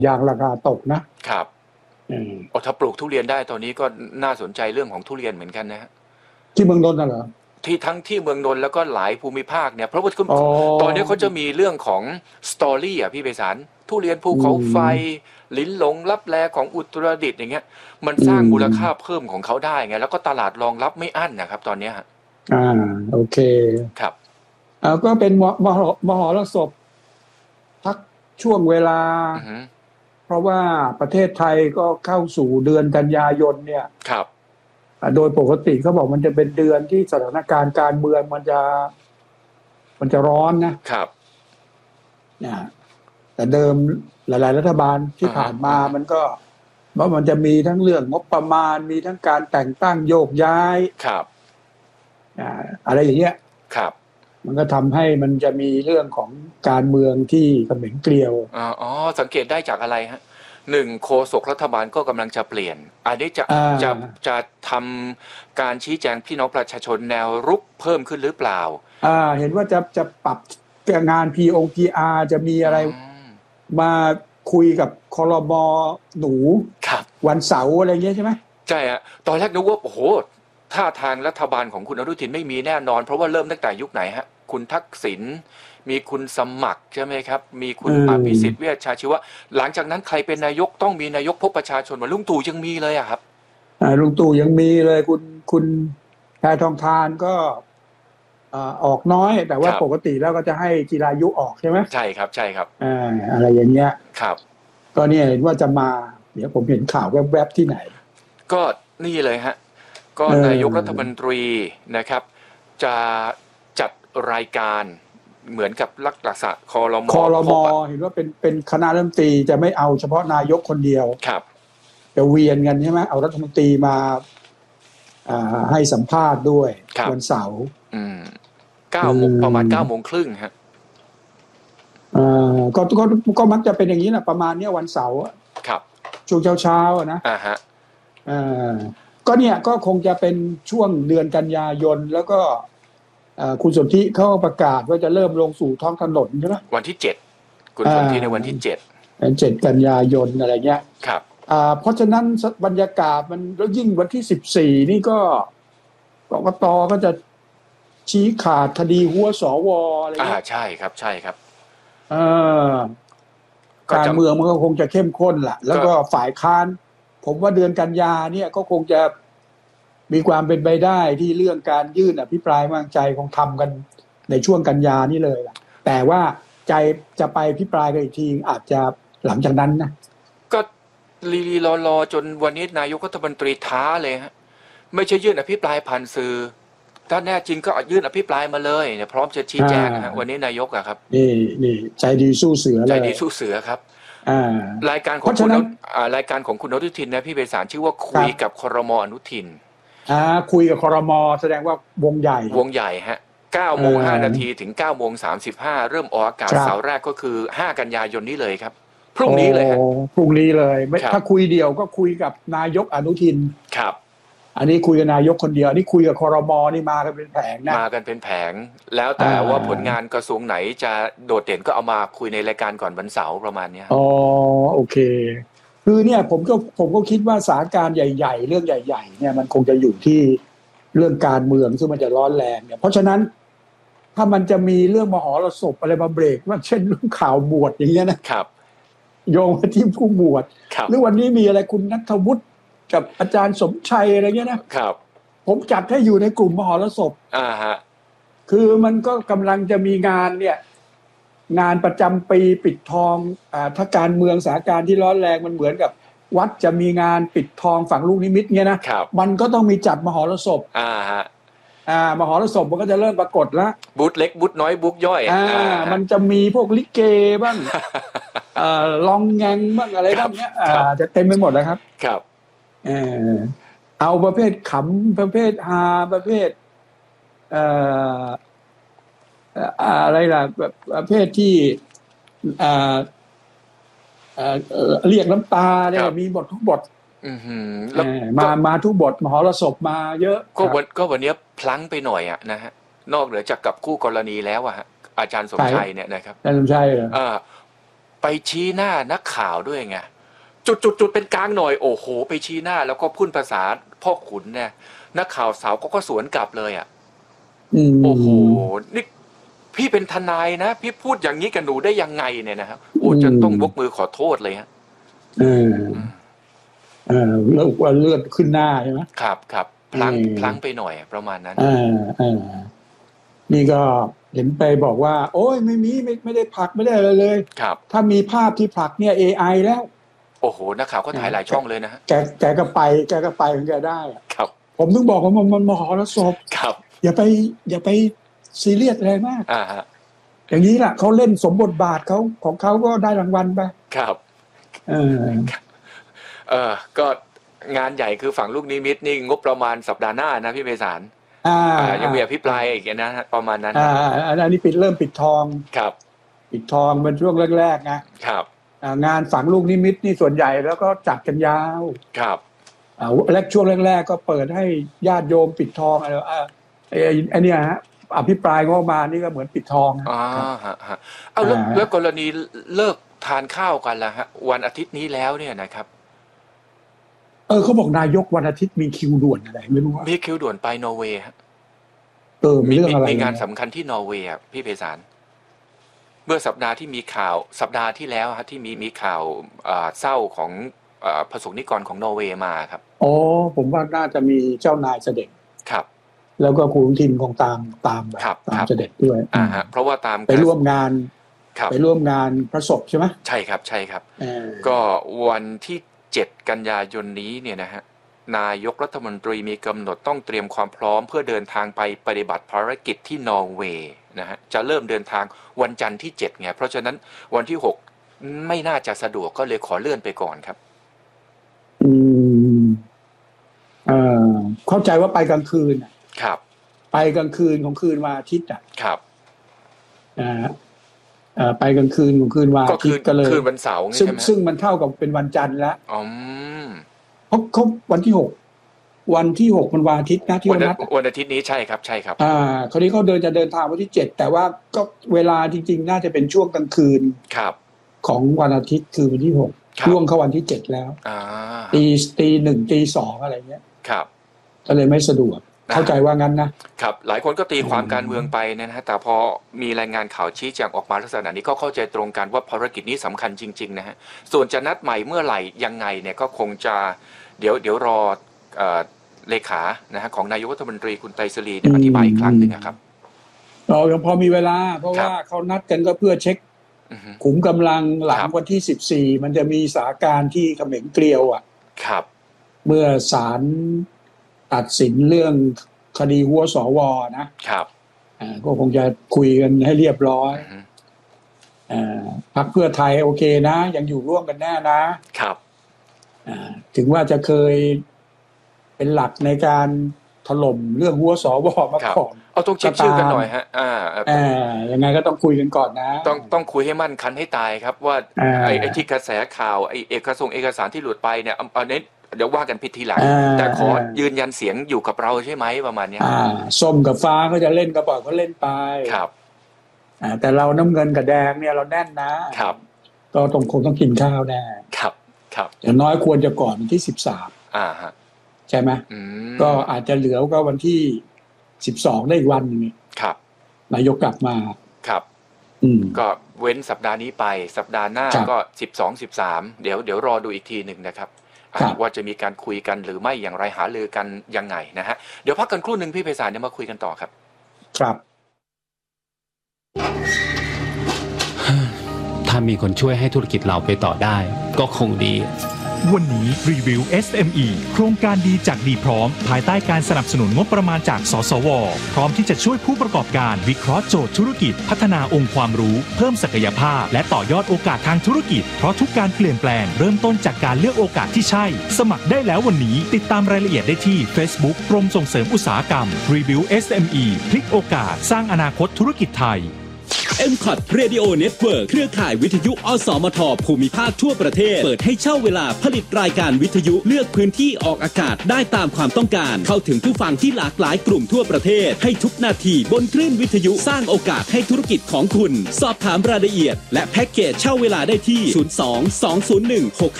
ยางราคาตกนะครับถ้าปลูกทุเรียนได้ตอนนี้ก็น่าสนใจเรื่องของทุเรียนเหมือนกันนะฮะที่เมืองนนท์น่ะเหรอที่ทั้งที่เมืองนนท์แล้วก็หลายภูมิภาคเนี่ยเพราะว่าตอนนี้เขาจะมีเรื่องของสตอรี่อ่ะพี่ไพศาลทุเรียนภูเขาไฟลิ้นหลงลับแลของอุตรดิตถ์อย่างเงี้ยมันสร้างมูลค่าเพิ่มของเขาได้ไงแล้วก็ตลาดรองรับไม่อั้นนะครับตอนนี้ฮะโอเคครับก็เป็นมหรสพพักช่วงเวลาเพราะว่าประเทศไทยก็เข้าสู่เดือนกันยายนเนี่ยครับโดยปกติเขาบอกมันจะเป็นเดือนที่สถานการณ์การเมืองมันจะร้อนนะครับแต่เดิมหลายๆรัฐบาลที่ผ่านมามันก็ว่ามันจะมีทั้งเรื่องงบประมาณมีทั้งการแต่งตั้งโยกย้ายครับอะไรอย่างเงี้ยครับมันก็ทำให้มันจะมีเรื่องของการเมืองที่เขม็งเกลียวสังเกตได้จากอะไรฮะหนึ่งโฆษกรัฐบาลก็กำลังจะเปลี่ยนอันนี้จะทำการชี้แจงพี่น้องประชาชนแนวรุกเพิ่มขึ้นหรือเปล่าเห็นว่าจะปรับงาน PR จะมีอะไรมาคุยกับครม.หนูวันเสาร์อะไรเงี้ยใช่ไหมใช่ฮะตอนแรกนึกว่าโอ้โหท่าทางรัฐบาลของคุณอนุทินไม่มีแน่นอนเพราะว่าเริ่มตั้งแต่ยุคไหนฮะคุณทักษิณมีคุณสมัครใช่ไหมครับมีคุณอภิสิทธิ์เวชชาชีวะหลังจากนั้นใครเป็นนายกต้องมีนายกพบประชาชนเหมือนลุงตู่ยังมีเลยอะครับลุงตู่ยังมีเลยคุณแพทองธารก็ออกน้อยแต่ว่าปกติแล้วก็จะให้จิรายุออกใช่ไหมใช่ครับใช่ครับอะไรอย่างเงี้ยครับก็เนี่ยเห็นว่าจะมาเดี๋ยวผมเห็นข่าวแวบๆที่ไหนก็นี่เลยฮะก็นายกรัฐมนตรีนะครับจะจัดรายการเหมือนกับลักษณะครม. เห็นว่าเป็นคณะรัฐมนตรีจะไม่เอาเฉพาะนายกคนเดียวครับจะเวียนกันใช่ไหมเอารัฐมนตรีมาให้สัมภาษณ์ด้วยวันเสาร์ 9 โมงประมาณ9 โมงครึ่งฮะก็มักจะเป็นอย่างนี้นะประมาณเนี้ยวันเสาร์ครับช่วงเช้านะฮะก็เนี่ยก็คงจะเป็นช่วงเดือนกันยายนแล้วก็คุณสนธิเขาประกาศว่าจะเริ่มลงสู่ท้องถนนใช่ไหมวันที่7คุณสนธิในวันที่ 7กันยายนอะไรเงี้ยครับเพราะฉะนั้นบรรยากาศมันแล้วยิ่งวันที่14นี่ก็กกต.ก็จะชี้ขาดคดีหัวสว.อะไรเงี้ยใช่ครับใช่ครับการเมืองมันก็คงจะเข้มข้นล่ะแล้วก็ฝ่ายค้านผมว่าเดือนกันยาเนี่ยก็คงจะมีความเป็นไปได้ที่เรื่องการยื่นอภิปรายไม่ไว้วางใจคงทำกันในช่วงกันยานี่เลยล่ะแต่ว่าใจจะไปอภิปรายกันอีกทีอาจจะหลังจากนั้นนะก็ลีรอจนวันนี้นายกรัฐมนตรีท้าเลยฮะไม่ใช่ยื่นอภิปรายผ่านสื่อถ้าแน่จริงก็ยื่นอภิปรายมาเลยเนี่ยพร้อมจะชี้แจงฮะวันนี้นายกอะครับนี่ใจดีสู้เสือเลยใจดีสู้เสือครับรายการของคุณรายการของคุณอนุทินนะพี่ไพศาลชื่อว่าคุยกับครม.อนุทินคุยกับครม.แสดงว่าวงใหญ่ฮะ9:05 น.ถึง9:35 เริ่มออกอากาศเสาร์แรกก็คือ5 กันยายนนี้เลยครับพรุ่งนี้เลยฮะพรุ่งนี้เลยถ้าคุยเดียวก็คุยกับนายกอนุทินครับอันนี้คุยกับนายกคนเดียวอันนี้คุยกับครม.นี่มากันเป็นแผงนะมากันเป็นแผงแล้วแต่ว่าผลงานกระทรวงไหนจะโดดเด่นก็เอามาคุยในรายการก่อนวันเสาร์ประมาณนี้โอเคคือเนี่ยผมก็คิดว่าสถานการณ์ใหญ่ๆเรื่องใหญ่ๆเนี่ยมันคงจะอยู่ที่เรื่องการเมืองซึ่งมันจะร้อนแรงเนี่ยเพราะฉะนั้นถ้ามันจะมีเรื่องมหรสพอะไรมาเบรกว่าเช่นเรื่องข่าวบวชอย่างเงี้ยนะครับโยงมาที่ผู้บวชหรือวันนี้มีอะไรคุณณัฐวุฒิกับอาจารย์สมชัยอะไรเงี้ยนะครับผมจัดให้อยู่ในกลุ่มมหรสพฮะคือมันก็กำลังจะมีงานเนี่ยงานประจำปีปิดทองถ้าการเมืองสถานการณ์ที่ร้อนแรงมันเหมือนกับวัดจะมีงานปิดทองฝั่งลูกนิมิตเงี้ยนะมันก็ต้องมีจัดมหรสพฮะมหรสพมันก็จะเริ่มปรากฏแล้วบูธเล็กบูธน้อยบูธย่อยมันจะมีพวกลิเกบ้างลองแงงบ้างอะไรบ้างเนี้ยจะเต็มไปหมดนะครับครับเอาประเภทขำประเภทฮาประเภทอะไรล่ะประเภทที่เรียกน้ำตาเนี่ยมีบททุกบทมาทุกบทมหรสพมาเยอะก็วันนี้พลั้งไปหน่อยอะนะฮะนอกเหนือจากกับคู่กรณีแล้วอะฮะอาจารย์สมชัยเนี่ยนะครับอาจารย์สมชัยไปชี้หน้านักข่าวด้วยไงจุดเป็นกลางหน่อยโอ้โหไปชี้หน้าแล้วก็พูดภาษาพ่อขุนเนี่ยนักข่าวสาวก็สวนกลับเลยอ่ะโอ้โหนี่พี่เป็นทนายนะพี่พูดอย่างนี้กับหนูได้ยังไงเนี่ยนะครับโอ้จนต้องยกมือขอโทษเลยฮะเลือดขึ้นหน้าใช่ไหมครับพลั้งไปหน่อยประมาณนั้นนี่ก็เห็นไปบอกว่าโอ้ยไม่ได้ผลักไม่ได้อะไรเลยครับถ้ามีภาพที่ผลักเนี่ย AI แล้วโอ้โหนักข่าวก็ถ่ายหลายช่องเลยนะฮะแกก็ไปของแกได้ครับผมต้องบอกว่ามันมหรสพครับอย่าไปซีเรียสอะไรมากฮะอย่างนี้แหละเขาเล่นสมบทบาทเขาของเขาก็ได้รางวัลไปครับก็งานใหญ่คือฝั่งลูกนิมิตนี่งบประมาณสัปดาห์หน้านะพี่เมษารยังมีอภิปรายอีกนะฮะประมาณนั้นอันนี้เริ่มปิดทองครับปิดทองเป็นช่วงแรกๆนะครับงานฝังลูกนิมิตนี่ส่วนใหญ่แล้วก็จัดกันยาวครับช่วงแรกๆก็เปิดให้ญาติโยมปิดทองอะไรไอ้นี่ฮะอภิปรายงบมานี่ก็เหมือนปิดทองเอาแล้วกรณีเลิกทานข้าวกันแล้วฮะวันอาทิตย์นี้แล้วเนี่ยนะครับเขาบอกนายกวันอาทิตย์มีคิวด่วนอะไรไม่รู้มีคิวด่วนไปนอร์เวย์ฮะมีเรื่องอะไรมีงานสำคัญที่นอร์เวย์พี่ไพศาลเมื่อสัปดาห์ที่มีข่าวสัปดาห์ที่แล้วฮะที่มีข่าวเศร้าของประสบนิกรของนอร์เวย์มาครับผมว่าน่าจะมีเจ้านายเสด็จครับแล้วก็คุณทินคงตามเสด็จด้วยเพราะว่าตามไปร่วมงานพระศพใช่ไหมใช่ครับก็วันที่7 กันยายนนี้เนี่ยนะฮะนายกรัฐมนตรีมีกำหนดต้องเตรียมความพร้อมเพื่อเดินทางไปปฏิบัติภารกิจที่นอร์เวย์นะฮะจะเริ่มเดินทางวันจันทร์ที่7ไงเพราะฉะนั้นวันที่6ไม่น่าจะสะดวกก็เลยขอเลื่อนไปก่อนครับเข้าใจว่าไปกลางคืนครับไปกลางคืนของคืนวันอาทิตย์ครับไปกลางคืนของคืนวันอาทิตย์ก็เลยคืนวันเสาร์ใช่ไหมซึ่งมันเท่ากับเป็นวันจันทร์แล้วเขาวันที่6มันวันอาทิตย์นะที่วันอาทิตย์นี้ใช่ครับคราวนี้เขาจะเดินทางวันที่7แต่ว่าก็เวลาจริงๆน่าจะเป็นช่วงกลางคืนของวันอาทิตย์คือวันที่6ช่วงเข้าวันที่7แล้วตี 1 ตี 2อะไรเงี้ยก็เลยไม่สะดวกเข้าใจว่างั้นนะครับหลายคนก็ตีความการเมืองไปนะฮะแต่พอมีรายงานข่าวชี้แจงออกมาลักษณะนี้ก็เข้าใจตรงกันว่าภารกิจนี้สำคัญจริงๆนะฮะส่วนจะนัดใหม่เมื่อไหร่ยังไงเนี่ยก็คงจะเดี๋ยวรอเลขานะฮะของนายกรัฐมนตรีคุณไตรศรีอธิบายอีกครั้งหนึ่งครับยังพอมีเวลาเพราะว่าเขานัดกันก็เพื่อเช็คขุมกำลังหลังวันที่14มันจะมีสถานการณ์ที่เขมรเกลียวครับเมื่อศาลตัดสินเรื่องคดีหัวสวนะครับก็คงจะคุยกันให้เรียบร้อยพรรคเพื่อไทยโอเคนะยังอยู่ร่วมกันแน่นะครับถึงว่าจะเคยเป็นหลักในการถล่มเรื่องหัวสวมาก่อนเอาต้องเช็คชื่อกันหน่อยฮะยังไงก็ต้องคุยกันก่อนนะต้องคุยให้มั่นคันให้ตายครับว่าไอ้ที่กระแสข่าวไอ้เอกสารที่หลุดไปเนี่ยอันนี้เดี๋ยวว่ากันผิดทีหลังแต่ขอยืนยันเสียงอยู่กับเราใช่ไหมประมาณนี้ส้มกับฟ้าก็จะเล่นกระเป๋าก็เล่นไปครับแต่เราน้ำเงินกับแดงเนี่ยเราแน่นนะครับก็คงต้องกินข้าวแน่ครับอย่างน้อยควรจะก่อนวันที่13 ฮะใช่ไหมก็อาจจะเหลือก็วันที่12ได้อีกวันนึงครับนายกกลับมาครับก็เว้นสัปดาห์นี้ไปสัปดาห์หน้าก็12-13เดี๋ยวรอดูอีกทีหนึ่งนะครับว่าจะมีการคุยกันหรือไม่อย่างไรหารือกันยังไงนะฮะเดี๋ยวพักกันครู่นึงพี่ไพศาลเดี๋ยวมาคุยกันต่อครับครับถ้ามีคนช่วยให้ธุรกิจเราไปต่อได้ก็คงดีวันนี้รีวิว SME โครงการดีจากดีพร้อมภายใต้การสนับสนุนงบประมาณจากสสวพร้อมที่จะช่วยผู้ประกอบการวิเคราะห์โจทย์ธุรกิจพัฒนาองค์ความรู้เพิ่มศักยภาพและต่อยอดโอกาสทางธุรกิจเพราะทุกการเปลี่ยนแปลงเริ่มต้นจากการเลือกโอกาสที่ใช่สมัครได้แล้ววันนี้ติดตามรายละเอียดได้ที่ Facebook กรมส่งเสริมอุตสาหกรรมรีวิว SME พลิกโอกาสสร้างอนาคตธุรกิจไทย MCOT Radio Network เครือข่ายวิทยุอสมทภูมิภาคทั่วประเทศเปิดให้เช่าเวลาผลิตรายการวิทยุเลือกพื้นที่ออกอากาศได้ตามความต้องการเข้าถึงผู้ฟังที่หลากหลายกลุ่มทั่วประเทศให้ทุกนาทีบนคลื่นวิทยุสร้างโอกาสให้ธุรกิจของคุณสอบถามรายละเอียดและแพ็กเกจเช่าเวลาได้ที่ 02 201 65